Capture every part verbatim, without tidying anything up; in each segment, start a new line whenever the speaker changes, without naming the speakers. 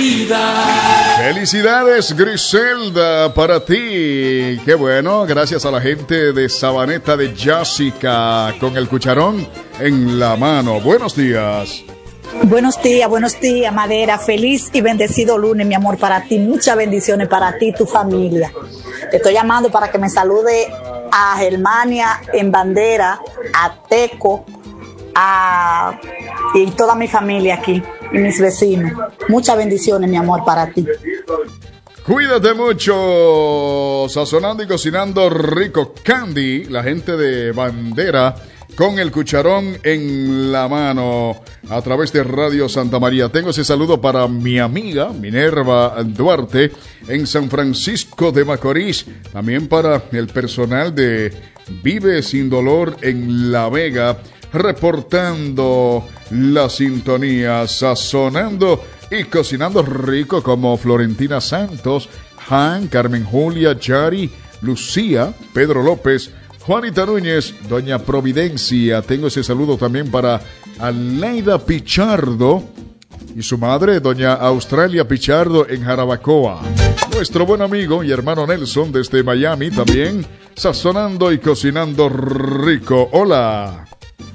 vida.
Felicidades, Griselda, para ti. Qué bueno, gracias a la gente de Sabaneta de Jessica, con el cucharón en la mano. Buenos días.
Buenos días, buenos días, Madera. Feliz y bendecido lunes, mi amor, para ti. Muchas bendiciones para ti y tu familia. Te estoy llamando para que me salude a Germania en Bandera, a Teco, a y toda mi familia aquí y mis vecinos. Muchas bendiciones, mi amor, para ti.
Cuídate mucho, sazonando y cocinando rico. Candy, la gente de Bandera, con el cucharón en la mano, a través de Radio Santa María. Tengo ese saludo para mi amiga Minerva Duarte en San Francisco de Macorís. También para el personal de Vive Sin Dolor en La Vega, reportando la sintonía, sazonando y cocinando rico, como Florentina Santos, Han, Carmen Julia, Yari, Lucía, Pedro López, Juanita Núñez, Doña Providencia. Tengo ese saludo también para Aleida Pichardo y su madre, Doña Australia Pichardo en Jarabacoa. Nuestro buen amigo y hermano Nelson desde Miami también, sazonando y cocinando rico. Hola.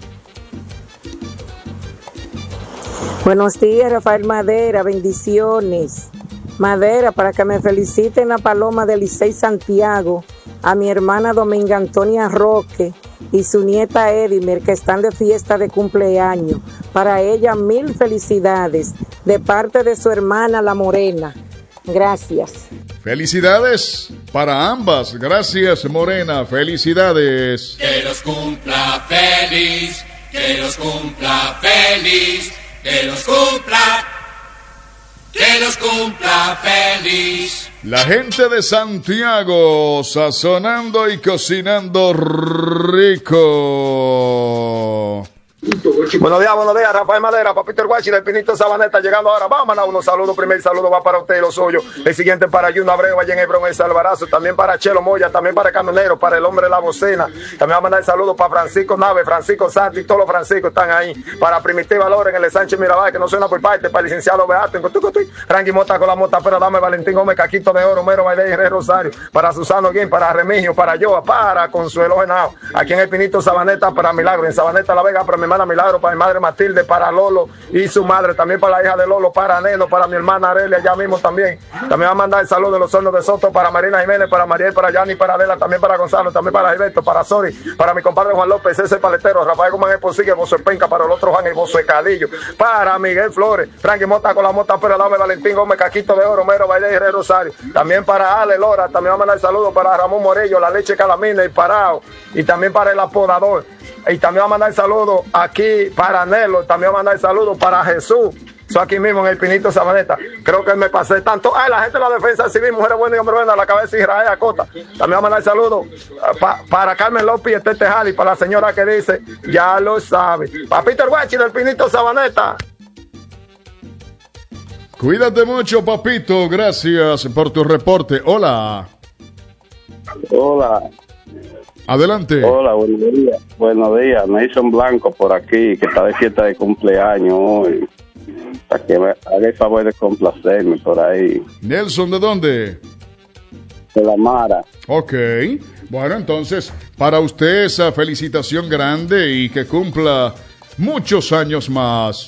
Buenos días, Rafael Madera, bendiciones. Madera, para que me feliciten a Paloma de Licey Santiago, a mi hermana Dominga Antonia Roque y su nieta Edimer, que están de fiesta de cumpleaños. Para ella, mil felicidades, de parte de su hermana La Morena. Gracias.
Felicidades para ambas. Gracias, Morena. Felicidades.
Que los cumpla feliz, que los cumpla feliz, que los cumpla, que los cumpla feliz.
La gente de Santiago, sazonando y cocinando rico.
Buenos días, buenos días, Rafael Madera, Papito el Guachi del Pinito Sabaneta, llegando ahora. Vamos a unos saludos. Primer saludo va para usted y los suyos. El siguiente para Juno Abreu, allá en Hebrón, el Salvarazo. También para Chelo Moya, también para Camionero, para el hombre de la bocina. También va a mandar saludos para Francisco Nave, Francisco Santi, todos los Francisco están ahí. Para Primitiva Lora en el Sánchez Mirabal, que no suena por parte. Para el licenciado Beato, en Cotucotuy. Rangi Mota con la mota, pero dame Valentín Gómez, Caquito de Oro, Mero Bailey, Rey Rosario. Para Susano Guín, para Remigio, para Yoa, para Consuelo Genao. Aquí en el Pinito Sabaneta, para Milagro. En Sabaneta La Vega, para mi hermana Milagro, para mi madre Matilde, para Lolo y su madre, también para la hija de Lolo, para Neno, para mi hermana Arelia, allá mismo también. También va a mandar el saludo de los hornos de Soto para Marina Jiménez, para Mariel, para Yanni, para Adela, también para Gonzalo, también para Gilberto, para Sori, para mi compadre Juan López, ese paletero, Rafael Guzmán Esposigue, Bozo de Penca, para el otro Juan y Bozo de Cadillo, para Miguel Flores, Frankie Mota con la mota, pero dame Valentín Gómez, Caquito de Oro, Mero Baile y Rey Rosario, también para Ale Lora, también va a mandar el saludo para Ramón Morello, la leche Calamina y Parao, y también para el apodador. Y también va a mandar saludos aquí para Nelo, también va a mandar saludos para Jesús. Eso aquí mismo en el Pinito Sabaneta. Creo que me pasé tanto. Ay, la gente de la defensa civil, mujeres buenas y hombres buenos, a la cabeza de Israel Acosta. También va a mandar saludos pa, para Carmen López y Esther Tejali, para la señora que dice, ya lo sabe. Papito el Guachi del Pinito Sabaneta.
Cuídate mucho, papito. Gracias por tu reporte. Hola.
Hola.
Adelante.
Hola, buenos días. Buenos días. Nelson Blanco por aquí, que está de fiesta de cumpleaños hoy. Para que me haga el favor de complacerme por ahí.
Nelson, ¿de dónde?
De La Mara.
Ok. Bueno, entonces, para usted esa felicitación grande y que cumpla muchos años más.